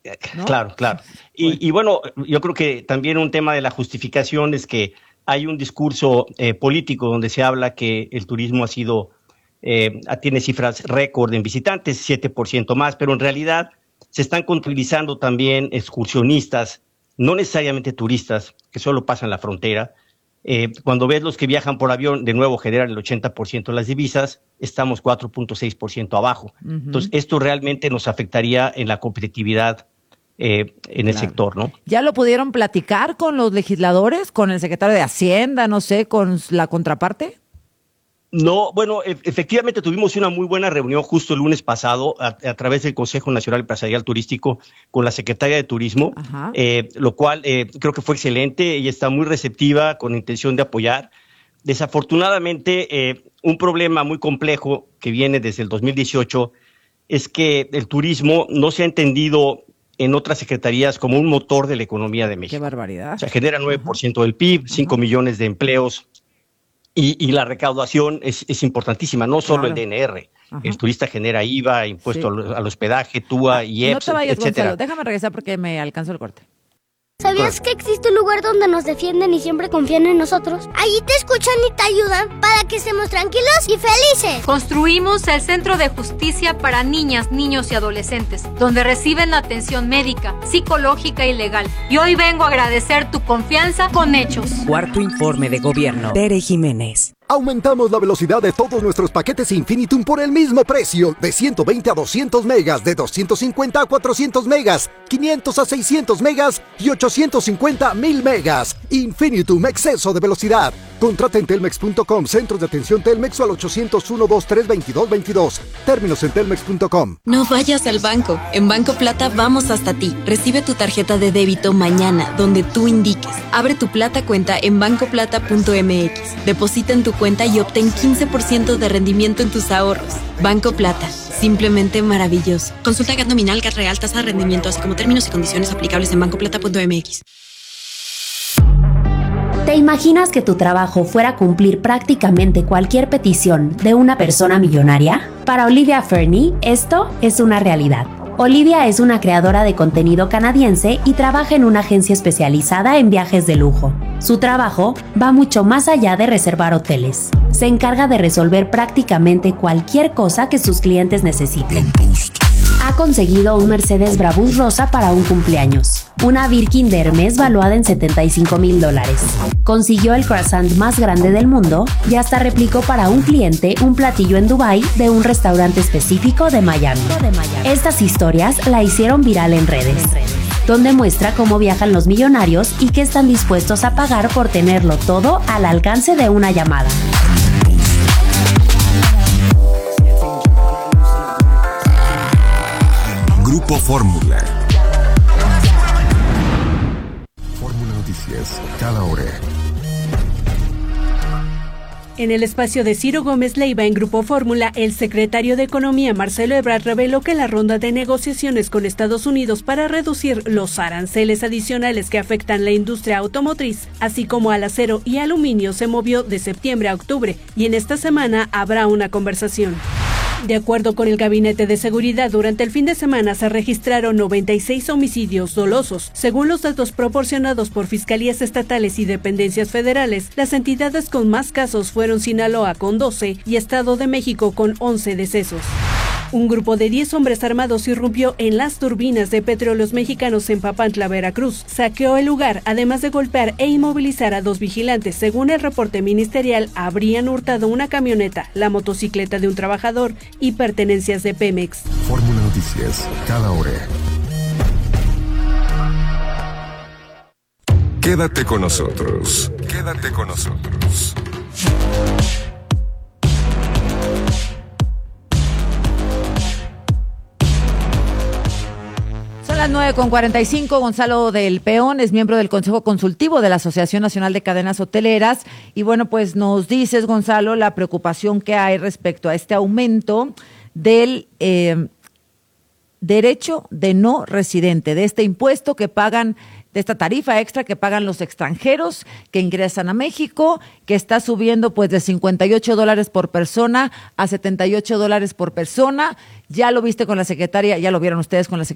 ¿no? Claro, claro. Y bueno, yo creo que también un tema de la justificación es que hay un discurso político donde se habla que el turismo tiene cifras récord en visitantes, 7% más, pero en realidad se están contabilizando también excursionistas, no necesariamente turistas, que solo pasan la frontera. Cuando ves los que viajan por avión, de nuevo generan el 80% de las divisas, estamos 4.6% abajo. Uh-huh. Entonces, esto realmente nos afectaría en la competitividad en el sector, ¿no? ¿Ya lo pudieron platicar con los legisladores, con el secretario de Hacienda, no sé, con la contraparte? No, bueno, efectivamente tuvimos una muy buena reunión justo el lunes pasado a través del Consejo Nacional Empresarial Turístico con la Secretaria de Turismo, lo cual creo que fue excelente. Ella está muy receptiva, con intención de apoyar. Desafortunadamente, un problema muy complejo que viene desde el 2018 es que el turismo no se ha entendido en otras secretarías como un motor de la economía de México. ¡Qué barbaridad! O sea, genera 9% del PIB, 5 millones de empleos. Y la recaudación es importantísima, no solo el DNR. El turista genera IVA, impuesto al hospedaje, TUA, IEPS, no te vayas, etcétera. Gonzalo, déjame regresar porque me alcanzó el corte. ¿Sabías que existe un lugar donde nos defienden y siempre confían en nosotros? Allí te escuchan y te ayudan para que estemos tranquilos y felices. Construimos el Centro de Justicia para Niñas, Niños y Adolescentes, donde reciben atención médica, psicológica y legal. Y hoy vengo a agradecer tu confianza con hechos. Cuarto informe de gobierno. Tere Jiménez. Aumentamos la velocidad de todos nuestros paquetes Infinitum por el mismo precio, de 120 a 200 megas, de 250 a 400 megas, 500 a 600 megas y 850 a 1000 megas. Infinitum, exceso de velocidad. Contrata en telmex.com, centros de atención Telmex o al 801-232-2222. Términos en telmex.com. No vayas al banco. En Banco Plata vamos hasta ti. Recibe tu tarjeta de débito mañana, donde tú indiques. Abre tu Plata cuenta en bancoplata.mx. Deposita en tu cuenta y obtén 15% de rendimiento en tus ahorros. Banco Plata, simplemente maravilloso. Consulta GAT nominal, GAT real, tasa de rendimiento, así como términos y condiciones aplicables en bancoplata.mx. ¿Te imaginas que tu trabajo fuera cumplir prácticamente cualquier petición de una persona millonaria? Para Olivia Fernie, esto es una realidad. Olivia es una creadora de contenido canadiense y trabaja en una agencia especializada en viajes de lujo. Su trabajo va mucho más allá de reservar hoteles. Se encarga de resolver prácticamente cualquier cosa que sus clientes necesiten. Ha conseguido un Mercedes Brabus rosa para un cumpleaños, una Birkin de Hermes valuada en $75,000. Consiguió el croissant más grande del mundo y hasta replicó para un cliente un platillo en Dubái de un restaurante específico de Miami. Estas historias la hicieron viral en redes, donde muestra cómo viajan los millonarios y qué están dispuestos a pagar por tenerlo todo al alcance de una llamada. Grupo Fórmula. Fórmula Noticias, cada hora. En el espacio de Ciro Gómez Leiva en Grupo Fórmula, el secretario de Economía Marcelo Ebrard reveló que la ronda de negociaciones con Estados Unidos para reducir los aranceles adicionales que afectan la industria automotriz, así como al acero y aluminio, se movió de septiembre a octubre y en esta semana habrá una conversación. De acuerdo con el Gabinete de Seguridad, durante el fin de semana se registraron 96 homicidios dolosos. Según los datos proporcionados por fiscalías estatales y dependencias federales, las entidades con más casos fueron Sinaloa con 12 y Estado de México con 11 decesos. Un grupo de 10 hombres armados irrumpió en las turbinas de Petróleos Mexicanos en Papantla, Veracruz. Saqueó el lugar, además de golpear e inmovilizar a 2 vigilantes. Según el reporte ministerial, habrían hurtado una camioneta, la motocicleta de un trabajador y pertenencias de Pemex. Fórmula Noticias, cada hora. Quédate con nosotros. Quédate con nosotros. Son las 9:45. Gonzalo del Peón es miembro del Consejo Consultivo de la Asociación Nacional de Cadenas Hoteleras. Y bueno, pues nos dices, Gonzalo, la preocupación que hay respecto a este aumento del derecho de no residente, de este impuesto que pagan, de esta tarifa extra que pagan los extranjeros que ingresan a México, que está subiendo pues de $58 por persona a $78 por persona. Ya lo viste con la secretaria, ya lo vieron ustedes con la secretaria